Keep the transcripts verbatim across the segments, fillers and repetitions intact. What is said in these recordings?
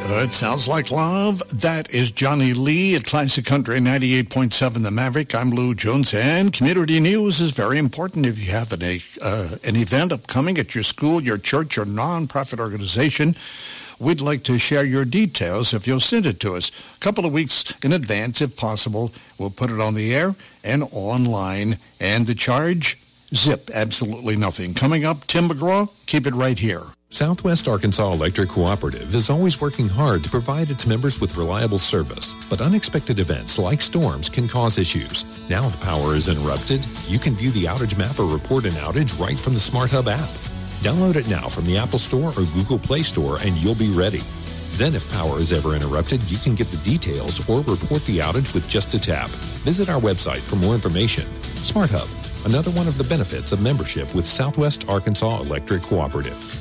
Uh, it sounds like love. That is Johnny Lee at Classic Country ninety-eight point seven The Maverick. I'm Lou Jones, and community news is very important. If you have an, uh, an event upcoming at your school, your church, your nonprofit organization, we'd like to share your details if you'll send it to us a couple of weeks in advance, if possible. We'll put it on the air and online. And the charge? Zip, absolutely nothing. Coming up, Tim McGraw, keep it right here. Southwest Arkansas Electric Cooperative is always working hard to provide its members with reliable service, but unexpected events like storms can cause issues. Now if power is interrupted, you can view the outage map or report an outage right from the SmartHub app. Download it now from the Apple Store or Google Play Store and you'll be ready. Then if power is ever interrupted, you can get the details or report the outage with just a tap. Visit our website for more information. SmartHub, another one of the benefits of membership with Southwest Arkansas Electric Cooperative.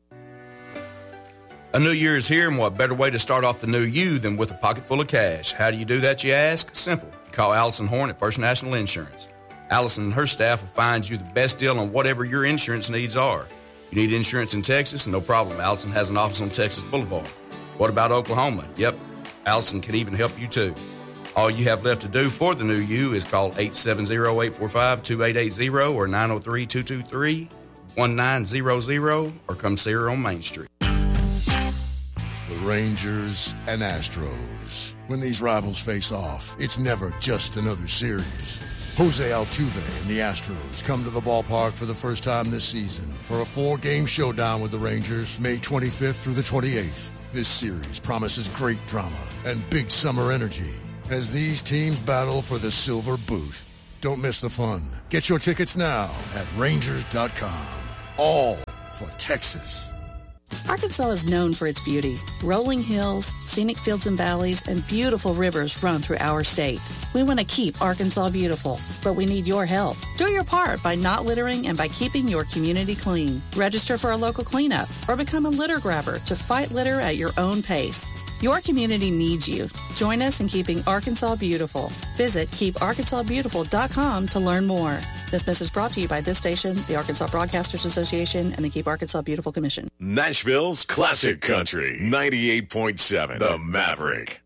A new year is here, and what better way to start off the new you than with a pocket full of cash? How do you do that, you ask? Simple. Call Allison Horn at First National Insurance. Allison and her staff will find you the best deal on whatever your insurance needs are. You need insurance in Texas? No problem. Allison has an office on Texas Boulevard. What about Oklahoma? Yep, Allison can even help you too. All you have left to do for the new you is call eight seven zero, eight four five, two eight eight zero or nine oh three, two two three, one nine zero zero or come see her on Main Street. The Rangers and Astros. When these rivals face off, it's never just another series. Jose Altuve and the Astros come to the ballpark for the first time this season for a four-game showdown with the Rangers, May twenty-fifth through the twenty-eighth. This series promises great drama and big summer energy as these teams battle for the silver boot. Don't miss the fun. Get your tickets now at Rangers dot com. All for Texas. Arkansas is known for its beauty. Rolling hills, scenic fields and valleys, and beautiful rivers run through our state. We want to keep Arkansas beautiful, but we need your help. Do your part by not littering and by keeping your community clean. Register for a local cleanup or become a litter grabber to fight litter at your own pace. Your community needs you. Join us in keeping Arkansas beautiful. Visit keep arkansas beautiful dot com to learn more. This message brought to you by this station, the Arkansas Broadcasters Association, and the Keep Arkansas Beautiful Commission. Nashville's Classic Country, ninety-eight point seven, The Maverick.